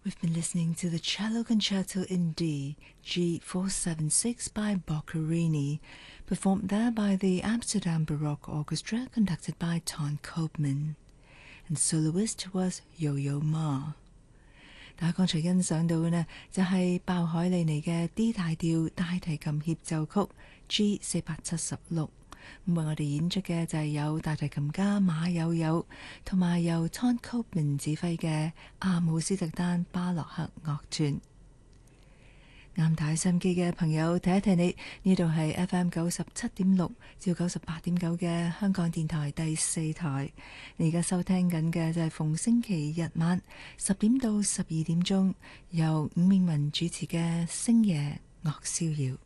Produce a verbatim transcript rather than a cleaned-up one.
We've been listening to the Cello Concerto in D, G four seventy-six by Boccherini, performed there by the Amsterdam Baroque Orchestra, conducted by Ton Koopman. And soloist was Yo-Yo Ma.大家剛才欣賞到嘅呢，就係鮑海利尼嘅 D 大調大提琴協奏曲 G 四百七十六。咁為我哋演出嘅就係有大提琴家馬友友，同埋由 Ton Koopman 指揮嘅阿姆斯特丹巴洛克樂團。啱睇收音機嘅朋友，提一提你，呢度係 F M 九十七點六至九十八點九嘅香港電台第四台。你而家收聽緊嘅就係逢星期日晚十點到十二點鐘，由伍明文主持嘅星夜樂逍遙。